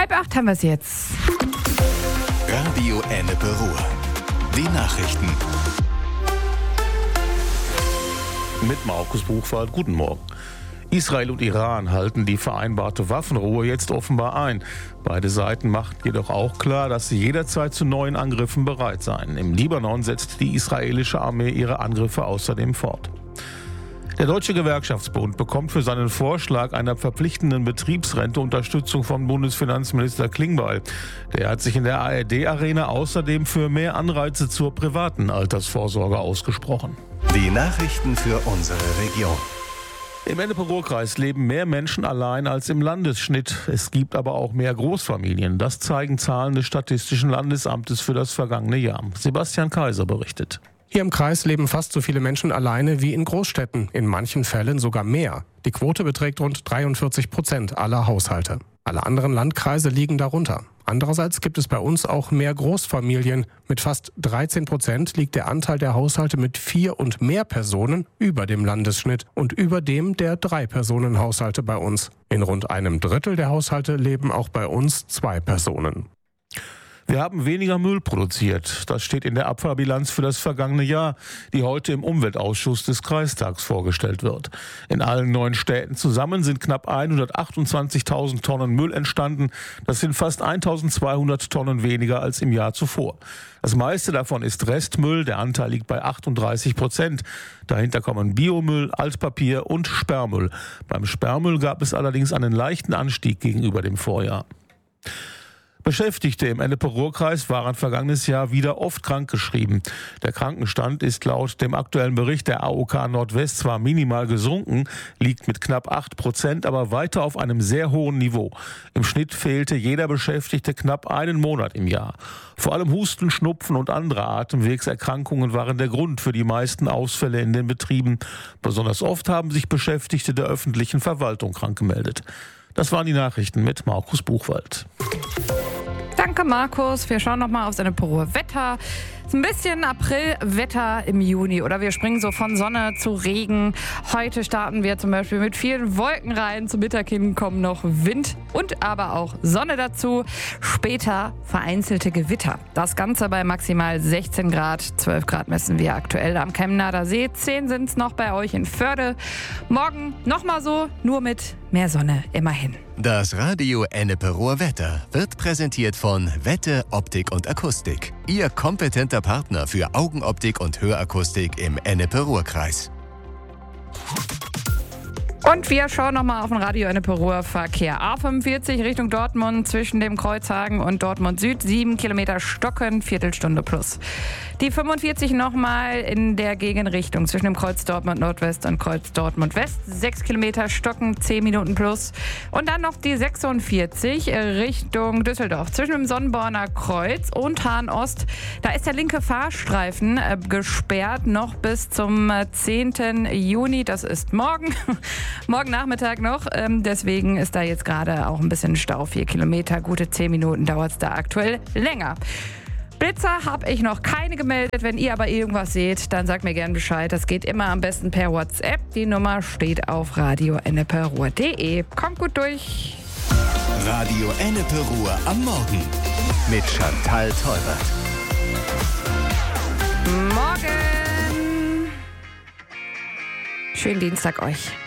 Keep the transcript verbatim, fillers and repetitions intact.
Halb acht haben wir es jetzt. Radio Ennepe Ruhr. Die Nachrichten. Mit Markus Buchwald, guten Morgen. Israel und Iran halten die vereinbarte Waffenruhe jetzt offenbar ein. Beide Seiten machten jedoch auch klar, dass sie jederzeit zu neuen Angriffen bereit seien. Im Libanon setzt die israelische Armee ihre Angriffe außerdem fort. Der Deutsche Gewerkschaftsbund bekommt für seinen Vorschlag einer verpflichtenden Betriebsrente Unterstützung von Bundesfinanzminister Klingbeil. Der hat sich in der A R D-Arena außerdem für mehr Anreize zur privaten Altersvorsorge ausgesprochen. Die Nachrichten für unsere Region. Im Ennepe-Ruhr-Kreis leben mehr Menschen allein als im Landesschnitt. Es gibt aber auch mehr Großfamilien. Das zeigen Zahlen des Statistischen Landesamtes für das vergangene Jahr. Sebastian Kaiser berichtet. Hier im Kreis leben fast so viele Menschen alleine wie in Großstädten, in manchen Fällen sogar mehr. Die Quote beträgt rund dreiundvierzig Prozent aller Haushalte. Alle anderen Landkreise liegen darunter. Andererseits gibt es bei uns auch mehr Großfamilien. Mit fast dreizehn Prozent liegt der Anteil der Haushalte mit vier und mehr Personen über dem Landesschnitt und über dem der Drei-Personen-Haushalte bei uns. In rund einem Drittel der Haushalte leben auch bei uns zwei Personen. Wir haben weniger Müll produziert. Das steht in der Abfallbilanz für das vergangene Jahr, die heute im Umweltausschuss des Kreistags vorgestellt wird. In allen neun Städten zusammen sind knapp hundertachtundzwanzigtausend Tonnen Müll entstanden. Das sind fast eintausendzweihundert Tonnen weniger als im Jahr zuvor. Das meiste davon ist Restmüll. Der Anteil liegt bei achtunddreißig Prozent. Dahinter kommen Biomüll, Altpapier und Sperrmüll. Beim Sperrmüll gab es allerdings einen leichten Anstieg gegenüber dem Vorjahr. Beschäftigte im Ennepe-Ruhr-Kreis waren vergangenes Jahr wieder oft krankgeschrieben. Der Krankenstand ist laut dem aktuellen Bericht der A O K Nordwest zwar minimal gesunken, liegt mit knapp acht Prozent, aber weiter auf einem sehr hohen Niveau. Im Schnitt fehlte jeder Beschäftigte knapp einen Monat im Jahr. Vor allem Husten, Schnupfen und andere Atemwegserkrankungen waren der Grund für die meisten Ausfälle in den Betrieben. Besonders oft haben sich Beschäftigte der öffentlichen Verwaltung krank gemeldet. Das waren die Nachrichten mit Markus Buchwald. Danke, Markus. Wir schauen nochmal auf seine Ruhr Wetter. Es ist ein bisschen Aprilwetter im Juni oder wir springen so von Sonne zu Regen. Heute starten wir zum Beispiel mit vielen Wolken rein. Zum Mittag hin kommen noch Wind und aber auch Sonne dazu. Später vereinzelte Gewitter. Das Ganze bei maximal sechzehn Grad. zwölf Grad messen wir aktuell am Chemnader See. zehn sind es noch bei euch in Förde. Morgen nochmal so, nur mit mehr Sonne immerhin. Das Radio Ennepe Ruhr Wetter wird präsentiert von Wette, Optik und Akustik. Ihr kompetenter Partner für Augenoptik und Hörakustik im Ennepe-Ruhr-Kreis. Und wir schauen nochmal auf den Radio Ennepe Ruhr Verkehr. A fünfundvierzig Richtung Dortmund zwischen dem Kreuzhagen und Dortmund Süd. sieben Kilometer stocken, Viertelstunde plus. Die fünfundvierzig nochmal in der Gegenrichtung zwischen dem Kreuz Dortmund Nordwest und Kreuz Dortmund West. sechs Kilometer stocken, zehn Minuten plus. Und dann noch die sechsundvierzig Richtung Düsseldorf zwischen dem Sonnenborner Kreuz und Hahn Ost. Da ist der linke Fahrstreifen äh, gesperrt noch bis zum zehnten Juni. Das ist morgen. Morgen Nachmittag noch, ähm, deswegen ist da jetzt gerade auch ein bisschen Stau. Vier Kilometer, gute zehn Minuten dauert es da aktuell länger. Blitzer habe ich noch keine gemeldet. Wenn ihr aber irgendwas seht, dann sagt mir gerne Bescheid. Das geht immer am besten per WhatsApp. Die Nummer steht auf radio ennepe ruhr punkt de. Kommt gut durch. Radio Ennepe Ruhr am Morgen mit Chantal Tolbert. Morgen. Schönen Dienstag euch.